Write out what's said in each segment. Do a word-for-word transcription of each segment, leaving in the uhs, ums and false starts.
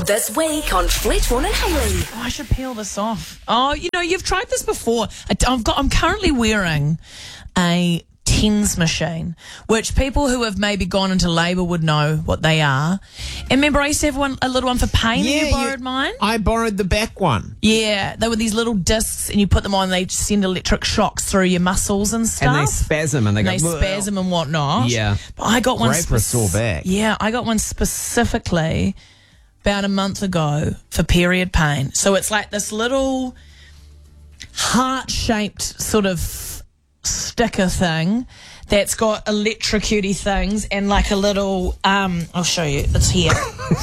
This week on Fletchborn and Hayley. Oh, I should peel this off. Oh, you know, you've tried this before. I, I've got. I'm currently wearing a TENS machine, which people who have maybe gone into labour would know what they are. And remember, I used to have one, a little one for pain. Yeah, and you borrowed you- mine. I borrowed the back one. Yeah, they were these little discs, and you put them on. They send electric shocks through your muscles and stuff. And they spasm and they and go. they spasm and whatnot. Yeah. But I got one Great for a spec- sore back. Yeah, I got one specifically about a month ago for period pain. So it's like this little heart-shaped sort of sticker thing that's got electrocutey things and like a little, um, I'll show you, it's here.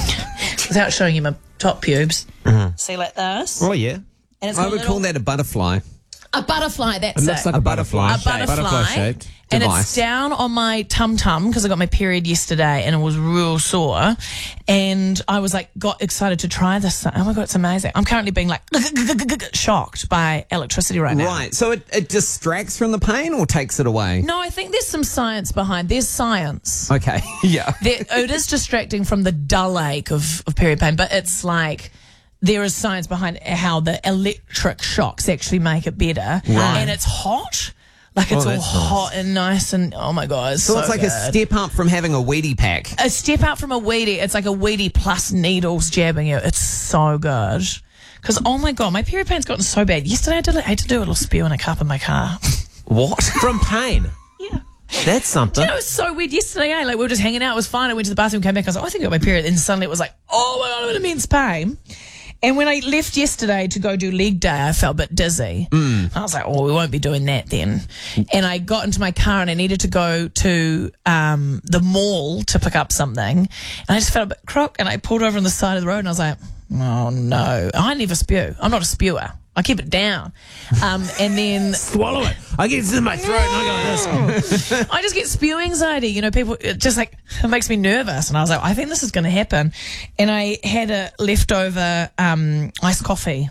Without showing you my top pubes. Mm-hmm. See, like this. Oh, yeah. And it's I got a would little- call that a butterfly. a butterfly, that's It it. looks like A a butterfly. butterfly. a butterfly, shaped and device. it's down on my tum tum because I got my period yesterday and it was real sore, and I was like got excited to try this. Oh my god, it's amazing! I'm currently being like shocked by electricity right now. Right. So it, it distracts from the pain or takes it away? No, I think there's some science behind. There's science. Okay. Yeah. There, it is distracting from the dull ache of, of period pain, but it's like there is science behind how the electric shocks actually make it better. Right. And it's hot. Like it's Oh, all that's hot and nice and oh my god. It's So, so it's like good. a step up from having a Wheatie pack. A step out from a Wheatie. It's like a Wheatie plus needles jabbing you. It's so good. Because oh my god, my period pain's gotten so bad. Yesterday I did I had to do a little spew in a cup in my car. What? From pain. Yeah. That's something. You know, it was so weird yesterday, eh? Like, we were just hanging out. It was fine. I went to the bathroom, came back. I was like, oh, I think I got my period. And suddenly it was like, oh, my God, I'm in immense pain. And when I left yesterday to go do leg day, I felt a bit dizzy. Mm. I was like, oh, we won't be doing that then. And I got into my car and I needed to go to um, the mall to pick up something. And I just felt a bit crook. And I pulled over on the side of the road and I was like, oh, no. I never spew. I'm not a spewer. I keep it down. Um, and then Swallow it. I get it in my throat and I go this. I just get spew anxiety. You know, people, it just like, it makes me nervous. And I was like, I think this is going to happen. And I had a leftover um, iced coffee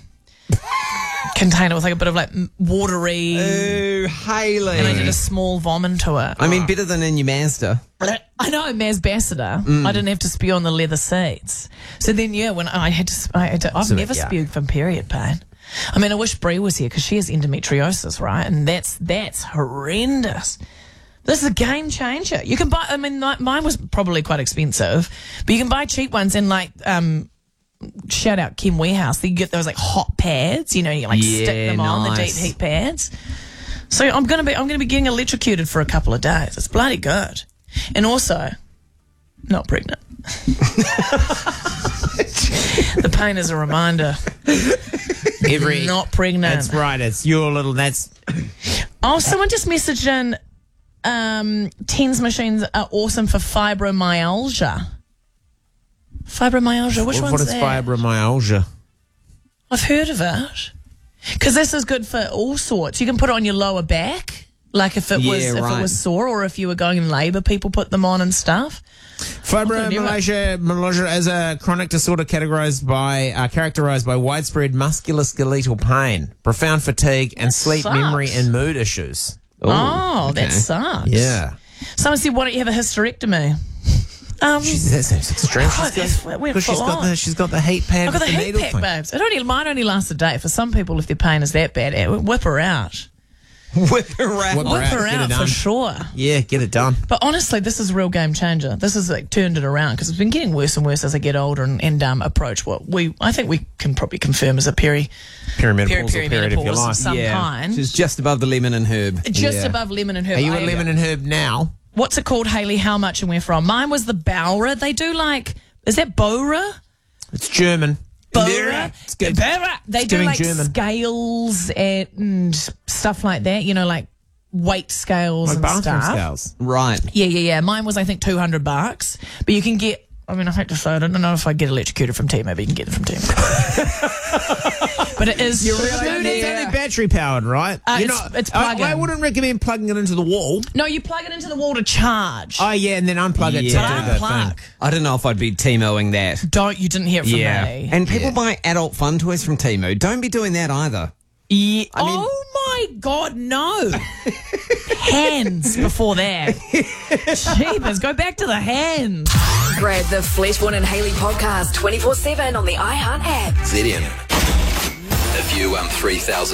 container with like a bit of like m- watery. Ooh, Hayley. And I did a small vomit to it. I mean, better than in your Mazda. I know, Mazbassador. I didn't have to spew on the leather seats. So then, yeah, when I had to, I had to I've So, never yeah. spewed from period pain. I mean, I wish Brie was here because she has endometriosis, right? And that's that's horrendous. This is a game changer. You can buy, I mean, mi- mine was probably quite expensive, but you can buy cheap ones and like, um, shout out Kim Warehouse. You get those like hot pads, you know, you like Yeah, stick them on, the deep nice. heat pads. So I'm going to be, I'm going to be getting electrocuted for a couple of days. It's bloody good. And also, not pregnant. The pain is a reminder. Every. Not pregnant. That's right. It's your little. That's. Oh, someone just messaged in. Um, TENS machines are awesome for fibromyalgia. Fibromyalgia. Which what one's is that? fibromyalgia? I've heard of it. Because this is good for all sorts. You can put it on your lower back, like if it was Yeah, if right. it was sore, or if you were going in labour, people put them on and stuff. Fibromyalgia myalgia is a chronic disorder categorized by uh, characterized by widespread musculoskeletal pain, profound fatigue, and sleep, sucks. memory, and mood issues. Oh, okay. that sucks. Yeah. Someone said, why don't you have a hysterectomy? Um, She's, that seems extreme. Oh, She's that's- got, we're because she's full got on. the she's got the heat pad I've got with the the heat needle pack, thing. babes. It only mine only lasts a day. For some people, if their pain is that bad, it, whip her out. Whip her out. Whip her Whip out, her get it out for done. sure. Yeah, get it done. But honestly, this is a real game changer. This has like turned it around because it's been getting worse and worse as I get older and, and um, approach what we I think we can probably confirm as a peri Perimenopausal peri period of your perimenopause of life. some Yeah. kind. She's just above the lemon and herb. Just Yeah. above lemon and herb. Are you I- a lemon and herb now? What's it called, Hayley? How much and where from? Mine was the Bowra. They do like, is that Bora? It's German. Bora? It's good. Bora. They It's do giving like German. scales and stuff like that, you know, like weight scales Like and bathroom stuff. scales. Right. Yeah, yeah, yeah. Mine was, I think, two hundred bucks. But you can get, I mean, I hate to say it, I don't know if I get electrocuted from T, maybe you can get it from T. But it is It's shooting. only battery powered, right? Uh, You're it's- not- it's I, plug-in. I wouldn't recommend plugging it into the wall. No, you plug it into the wall to charge. Oh, yeah, and then unplug it to do Yeah. the Unplug. thing. I don't know if I'd be T-moing that. Don't, you didn't hear it from me. And people Yeah. buy adult fun toys from Temu. Don't be doing that either. Yeah. I mean- oh my my God, no. Hands before that. Jeepers, go back to the hands. Grab the Fletchborn and Haley podcast twenty-four seven on the iHeart app. Z D M. If you um three thousand